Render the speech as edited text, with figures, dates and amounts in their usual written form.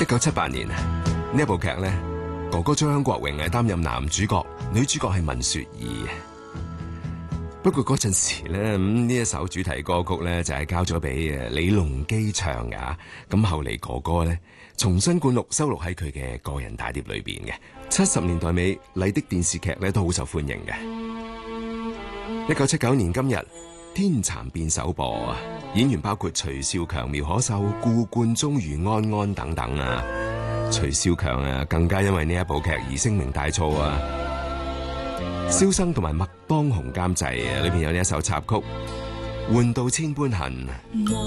1978年呢一部劇咧，哥哥張國榮係擔任男主角，女主角係文雪兒。不過嗰陣時咧，呢一首主題歌曲咧就係交咗俾李龍基唱噶。咁後嚟哥哥咧重新灌錄收錄喺佢嘅個人大碟裏邊嘅。70年代尾麗的電視劇咧都好受歡迎嘅。1979年今日，天蠶變首播啊！演員包括徐少強、苗可秀、顧冠中、余安安等等啊。徐少強啊，更加因為呢一部劇而聲名大噪啊！蕭生同埋麥當雄監製啊，裏邊有呢一首插曲《換到千般恨》。